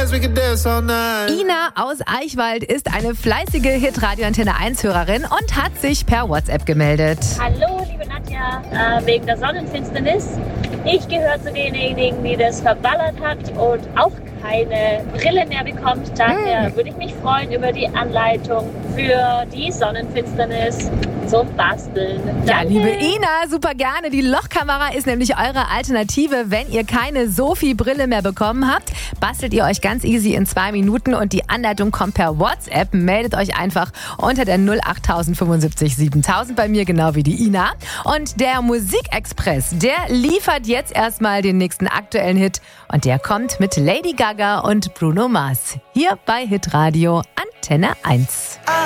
dance, we can dance all night. Ina aus Eichwald ist eine fleißige Hitradio Antenne 1 Hörerin und hat sich per WhatsApp gemeldet. Hallo, liebe Nadja, wegen der Sonnenfinsternis. Ich gehöre zu denjenigen, die das verballert hat und auch keine Brille mehr bekommt. Daher würde ich mich freuen über die Anleitung für die Sonnenfinsternis zum Basteln. Ja, Danke. liebe Ina, super gerne. Die Lochkamera ist nämlich eure Alternative. Wenn ihr keine Sophie-Brille mehr bekommen habt, bastelt ihr euch ganz easy in 2 Minuten und die Anleitung kommt per WhatsApp. Meldet euch einfach unter der 08000 75 7000 bei mir, genau wie die Ina. Und der Musikexpress, der liefert jetzt erstmal den nächsten aktuellen Hit. Und der kommt mit Lady Gaga und Bruno Mars. Hier bei Hitradio Antenne 1.